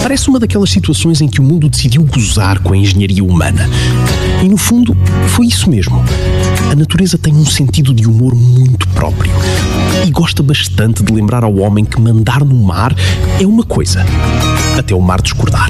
Parece uma daquelas situações em que o mundo decidiu gozar com a engenharia humana. E no fundo, foi isso mesmo. A natureza tem um sentido de humor muito próprio. E gosta bastante de lembrar ao homem que mandar no mar é uma coisa, até o mar discordar.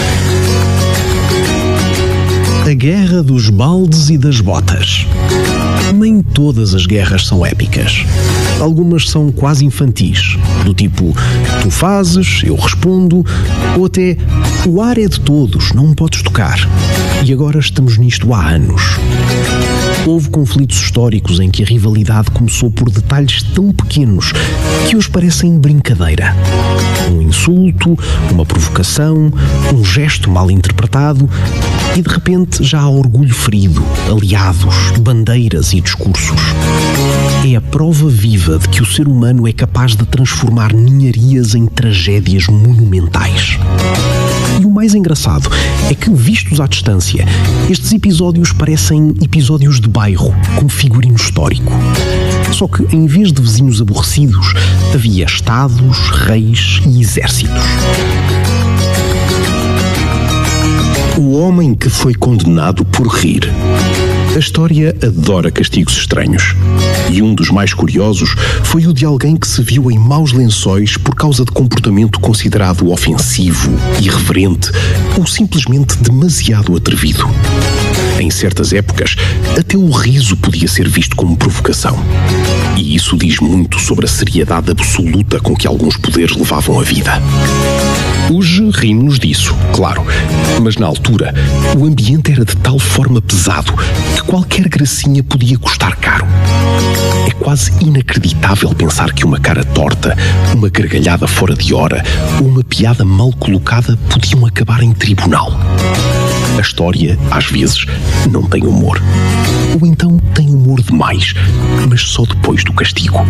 A Guerra dos Baldes e das Botas. Nem todas as guerras são épicas. Algumas são quase infantis, do tipo, tu fazes, eu respondo, ou até, o ar é de todos, não me podes tocar. E agora estamos nisto há anos. Houve conflitos históricos em que a rivalidade começou por detalhes tão pequenos que hoje parecem brincadeira. Um insulto, uma provocação, um gesto mal interpretado e de repente já há orgulho ferido, aliados, bandeiras e discursos. É a prova viva de que o ser humano é capaz de transformar ninharias em tragédias monumentais. E o mais engraçado é que, vistos à distância, estes episódios parecem episódios de bairro, com figurino histórico. Só que, em vez de vizinhos aborrecidos, havia estados, reis e exércitos. O homem que foi condenado por rir. A história adora castigos estranhos. E um dos mais curiosos foi o de alguém que se viu em maus lençóis por causa de comportamento considerado ofensivo, irreverente ou simplesmente demasiado atrevido. Em certas épocas, até o riso podia ser visto como provocação. E isso diz muito sobre a seriedade absoluta com que alguns poderes levavam a vida. Hoje rimos disso, claro, mas na altura o ambiente era de tal forma pesado que qualquer gracinha podia custar caro. É quase inacreditável pensar que uma cara torta, uma gargalhada fora de hora ou uma piada mal colocada podiam acabar em tribunal. A história, às vezes, não tem humor. Ou então tem humor demais, mas só depois do castigo.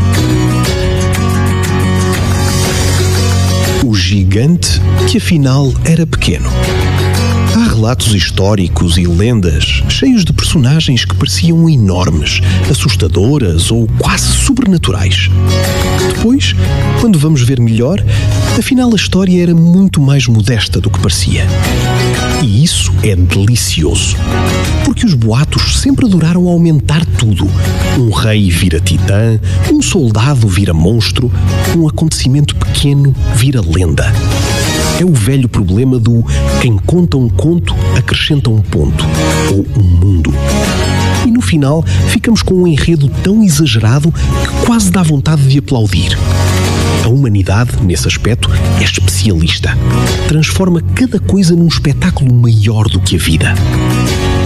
O gigante que afinal era pequeno. Há relatos históricos e lendas cheios de personagens que pareciam enormes, assustadoras ou quase sobrenaturais. Depois, quando vamos ver melhor, afinal a história era muito mais modesta do que parecia. E isso é delicioso, porque os boatos sempre adoraram aumentar tudo. Um rei vira titã, um soldado vira monstro, um acontecimento pequeno vira lenda. É o velho problema do quem conta um conto acrescenta um ponto, ou um mundo. E no final ficamos com um enredo tão exagerado que quase dá vontade de aplaudir. A humanidade, nesse aspecto, é especialista. Transforma cada coisa num espetáculo maior do que a vida.